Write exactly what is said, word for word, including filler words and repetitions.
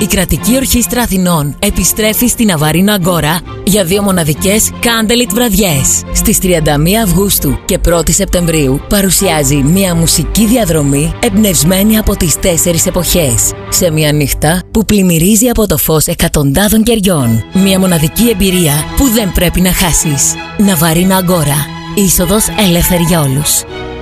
Η Κρατική Ορχήστρα Αθηνών επιστρέφει στην Ναβαρίνα Αγκόρα για δύο μοναδικές Candlelit βραδιές. Στις τριάντα μία Αυγούστου και πρώτη Σεπτεμβρίου παρουσιάζει μια μουσική διαδρομή εμπνευσμένη από τις τέσσερις εποχές. Σε μια νύχτα που πλημμυρίζει από το φως εκατοντάδων κεριών. Μια μοναδική εμπειρία που δεν πρέπει να χάσεις. Ναβαρίνα Αγκόρα. Είσοδος ελεύθερη για όλους.